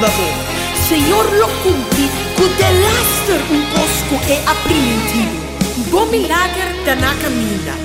Senhor lo cumpri, cu de laster posco e aprimentivo. Bom milagre da na caminha.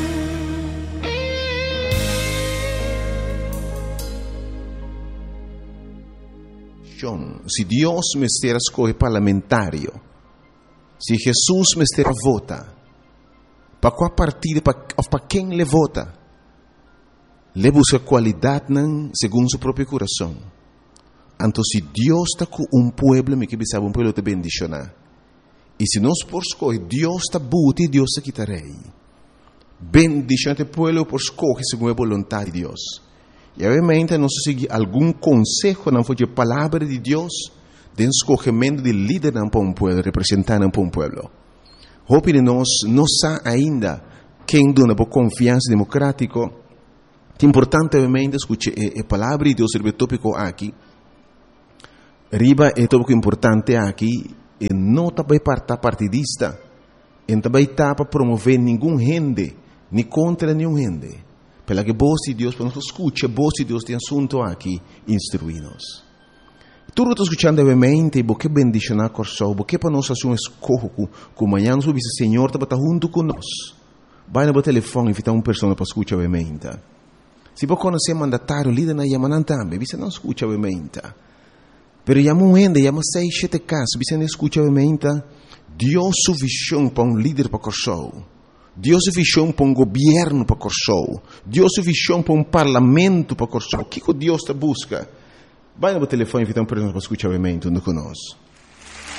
Se Deus me estiver escolhe parlamentário, se Jesus me estiver vota, para qual partido, para quem le vota, le busca qualidade segundo seu próprio coração. Então, se Deus está com pueblo, me que sabe pueblo te bendicionar. E se nós por escolher, Deus está buti, Deus está quitarei. Bendicionar o pueblo por escolher segundo a vontade de Deus. E obviamente nós seguimos algum conselho não foi a palavra de Deus de escolhimento de líder para um povo, representante para um povo. Hope de nós não sabe ainda quem dona por confiança democrática. É importante obviamente escutar a palavra de Deus sobre o tópico aqui. Riba é tópico importante aqui e não está para partidista, e não está para promover nenhum gente, nem contra nenhum gente. Pela que voz de Deus, quando escuta a voz de Deus tem assunto aqui, instruí-nos. Tudo estou escutando obviamente, porque bendicionar a corção, porque para nós fazer um escorro, como amanhã nós ouvimos o Senhor está junto conosco. Vai no telefone e invitar uma pessoa para escutar obviamente. Se você conhecer mandatário, líder na Yamanan também, você não escuta obviamente. Pero llama gente, llama 6, 7 casos, você não escuta obviamente. Deus sua visão para um líder para corção. Deus sua visão para um governo para corção. Deus sua visão para um parlamento para corção. O que Deus está busca? Vai no telefone e invita uma pessoa para escutar obviamente conosco.